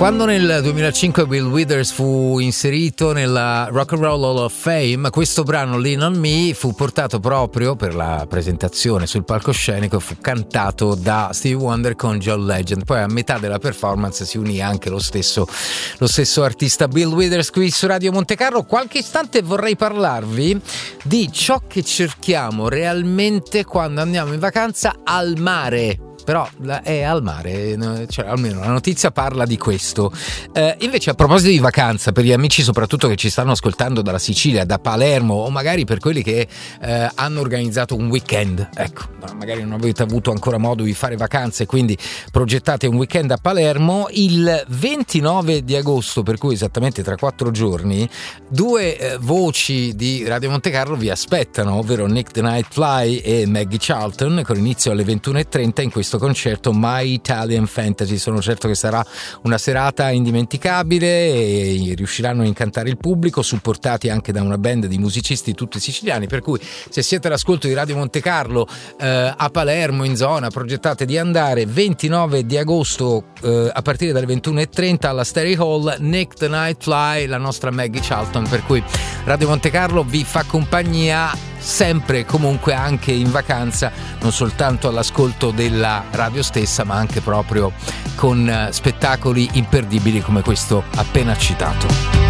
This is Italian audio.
Quando nel 2005 Bill Withers fu inserito nella Rock and Roll Hall of Fame, questo brano Lean on Me fu portato proprio per la presentazione sul palcoscenico, fu cantato da Stevie Wonder con John Legend. Poi a metà della performance si unì anche lo stesso artista Bill Withers qui su Radio Montecarlo. Qualche istante vorrei parlarvi di ciò che cerchiamo realmente quando andiamo in vacanza al mare. Però è al mare, cioè almeno la notizia parla di questo. Invece, a proposito di vacanza, per gli amici soprattutto che ci stanno ascoltando dalla Sicilia, da Palermo, o magari per quelli che hanno organizzato un weekend, ecco, magari non avete avuto ancora modo di fare vacanze, quindi progettate un weekend a Palermo, il 29 di agosto, per cui esattamente tra 4 giorni, due voci di Radio Montecarlo vi aspettano, ovvero Nick the Nightfly e Maggie Charlton, con inizio alle 21:30 in questo concerto My Italian Fantasy. Sono certo che sarà una serata indimenticabile e riusciranno a incantare il pubblico, supportati anche da una band di musicisti tutti siciliani, per cui se siete all'ascolto di Radio Montecarlo a Palermo, in zona, progettate di andare 29 di agosto a partire dalle 21:30 alla Stereo Hall, Nick the Nightfly, la nostra Maggie Charlton, per cui Radio Montecarlo vi fa compagnia sempre e comunque anche in vacanza, non soltanto all'ascolto della radio stessa, ma anche proprio con spettacoli imperdibili come questo appena citato.